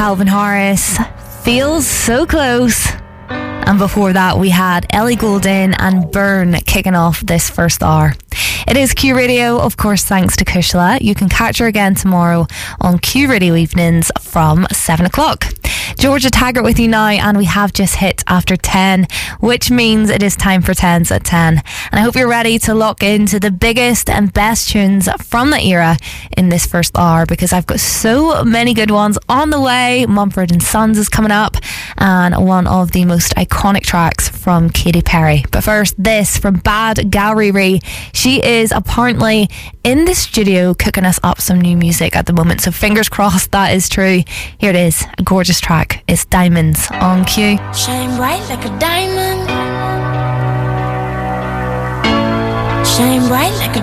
Calvin Harris, Feels So Close. And before that, we had Ellie Goulding and Burn kicking off this first hour. It is Q Radio, of course, thanks to Kushla. You can catch her again tomorrow on Q Radio Evenings from 7 o'clock. Georgia Taggart with you now, and we have just hit after 10, which means it is time for 10s at 10. And I hope you're ready to lock into the biggest and best tunes from the era in this first hour, because I've got so many good ones on the way. Mumford & Sons is coming up, and one of the most iconic tracks from Katy Perry. But first, this from Bad Gallery. She is apparently in the studio cooking us up some new music at the moment, so fingers crossed that is true. Here it is, a gorgeous track. It's Diamonds on Q. Shine bright like a diamond. Shine bright like a